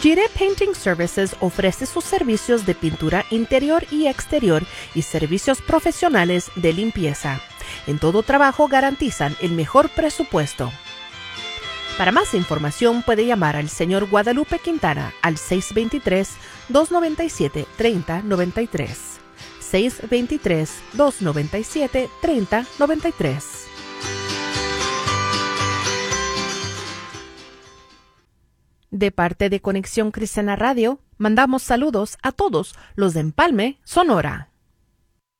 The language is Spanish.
Gire Painting Services ofrece sus servicios de pintura interior y exterior y servicios profesionales de limpieza. En todo trabajo garantizan el mejor presupuesto. Para más información puede llamar al señor Guadalupe Quintana al 623-297-3093. 623-297-3093. De parte de Conexión Cristiana Radio, mandamos saludos a todos los de Empalme, Sonora.